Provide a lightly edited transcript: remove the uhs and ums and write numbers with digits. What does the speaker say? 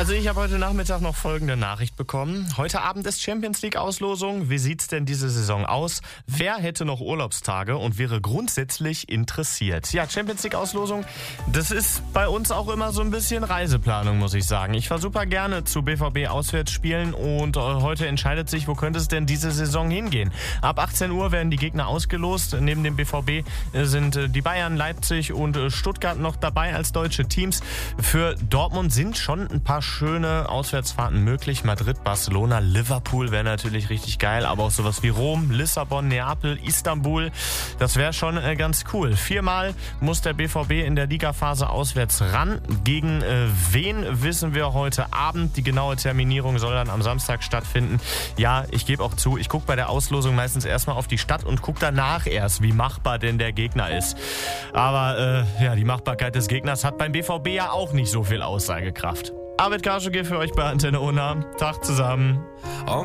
Also ich habe heute Nachmittag noch folgende Nachricht bekommen. Heute Abend ist Champions League Auslosung. Wie sieht's denn diese Saison aus? Wer hätte noch Urlaubstage und wäre grundsätzlich interessiert? Ja, Champions League Auslosung, das ist bei uns auch immer so ein bisschen Reiseplanung, muss ich sagen. Ich fahre super gerne zu BVB Auswärtsspielen und heute entscheidet sich, wo könnte es denn diese Saison hingehen. Ab 18 Uhr werden die Gegner ausgelost. Neben dem BVB sind die Bayern, Leipzig und Stuttgart noch dabei als deutsche Teams. Für Dortmund sind schon ein paar schöne Auswärtsfahrten möglich. Madrid, Barcelona, Liverpool wäre natürlich richtig geil, aber auch sowas wie Rom, Lissabon, Neapel, Istanbul, das wäre schon ganz cool. 4-mal muss der BVB in der Ligaphase auswärts ran. Gegen wen wissen wir heute Abend. Die genaue Terminierung soll dann am Samstag stattfinden. Ja, ich gebe auch zu, ich gucke bei der Auslosung meistens erstmal auf die Stadt und gucke danach erst, wie machbar denn der Gegner ist. Aber die Machbarkeit des Gegners hat beim BVB ja auch nicht so viel Aussagekraft. Arvid Karschke für euch bei Antenne Unna. Tag zusammen.